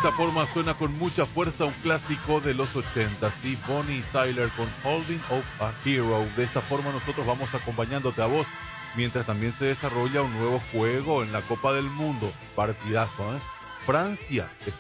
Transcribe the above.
esta forma suena con mucha fuerza un clásico de los 80, ¿sí? Bonnie Tyler con Holding Up a Hero. De esta forma nosotros vamos acompañándote a vos, mientras también se desarrolla un nuevo juego en la Copa del Mundo. Partidazo, ¿eh? Francia